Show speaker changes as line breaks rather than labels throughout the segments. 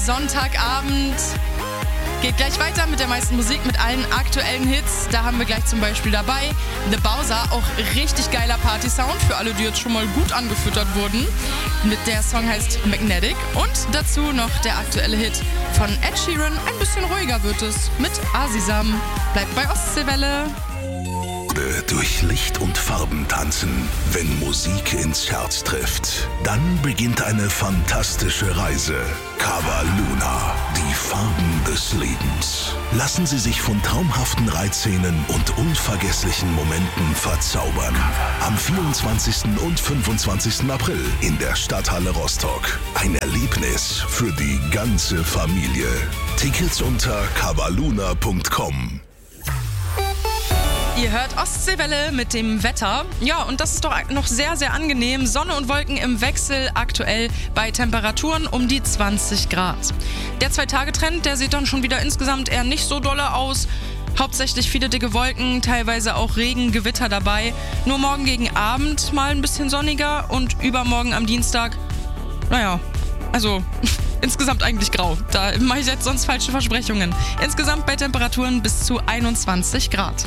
Sonntagabend geht gleich weiter mit der meisten Musik, mit allen aktuellen Hits. Da haben wir gleich zum Beispiel dabei The Bowser, auch richtig geiler Party-Sound für alle, die jetzt schon mal gut angefüttert wurden. Der Song heißt Magnetic und dazu noch der aktuelle Hit von Ed Sheeran. Ein bisschen ruhiger wird es mit Asisam. Bleibt bei Ostseewelle.
Durch Licht und Farben tanzen, wenn Musik ins Herz trifft. Dann beginnt eine fantastische Reise. Kava Luna, die Farben des Lebens. Lassen Sie sich von traumhaften Reitszenen und unvergesslichen Momenten verzaubern. Am 24. und 25. April in der Stadthalle Rostock. Ein Erlebnis für die ganze Familie. Tickets unter kavaluna.com.
Ihr hört Ostseewelle mit dem Wetter. Ja, und das ist doch noch sehr, sehr angenehm. Sonne und Wolken im Wechsel, aktuell bei Temperaturen um die 20 Grad. Der 2-Tage-Trend, der sieht dann schon wieder insgesamt eher nicht so dolle aus. Hauptsächlich viele dicke Wolken, teilweise auch Regen, Gewitter dabei. Nur morgen gegen Abend mal ein bisschen sonniger und übermorgen am Dienstag, insgesamt eigentlich grau. Da mache ich jetzt sonst falsche Versprechungen. Insgesamt bei Temperaturen bis zu 21 Grad.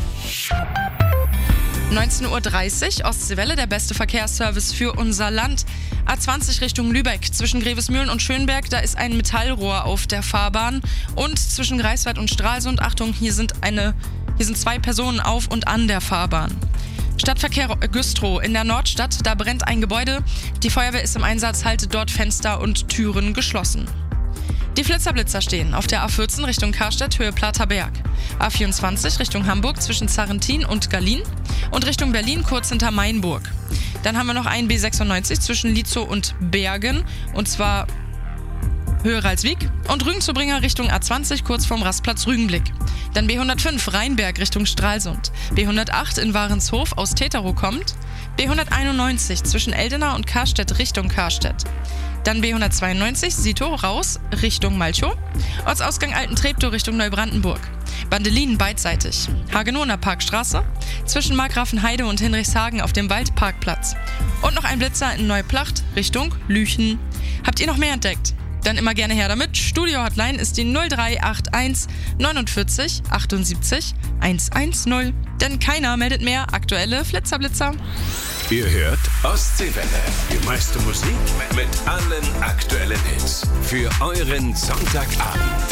19.30 Uhr, Ostseewelle, der beste Verkehrsservice für unser Land. A20 Richtung Lübeck, zwischen Grevesmühlen und Schönberg, da ist ein Metallrohr auf der Fahrbahn. Und zwischen Greifswald und Stralsund, Achtung, hier sind 2 Personen auf und an der Fahrbahn. Stadtverkehr Güstrow in der Nordstadt, da brennt ein Gebäude. Die Feuerwehr ist im Einsatz, haltet dort Fenster und Türen geschlossen. Die Flitzer-Blitzer stehen auf der A14 Richtung Karstadt, Höhe Platterberg. A24 Richtung Hamburg zwischen Zarrentin und Gallien und Richtung Berlin kurz hinter Mainburg. Dann haben wir noch einen B96 zwischen Lietzow und Bergen und zwar Höhe Ralswiek und Rügen-zu-Bringer Richtung A20 kurz vorm Rastplatz Rügenblick. Dann B105 Rheinberg Richtung Stralsund. B108 in Warenshof aus Teterow kommt. B191 zwischen Eldena und Karstedt Richtung Karstedt. Dann B192 Sito raus Richtung Malchow. Ortsausgang Alten-Treptow Richtung Neubrandenburg. Bandelin beidseitig. Hagenower Parkstraße zwischen Markgrafenheide und Hinrichshagen auf dem Waldparkplatz. Und noch ein Blitzer in Neuplacht Richtung Lüchen. Habt ihr noch mehr entdeckt? Dann immer gerne her damit. Studio-Hotline ist die 0381 49 78 110. Denn keiner meldet mehr aktuelle Flitzer-Blitzer.
Ihr hört Ostseewelle. Die meiste Musik mit allen aktuellen Hits. Für euren Sonntagabend.